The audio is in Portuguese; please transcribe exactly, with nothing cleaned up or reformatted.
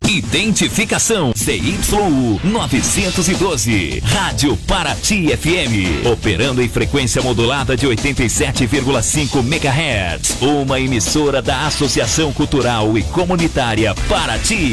Identificação Z Y U novecentos e doze, Rádio Paraty F M, operando em frequência modulada de oitenta e sete vírgula cinco megahertz, uma emissora da Associação Cultural e Comunitária Paraty.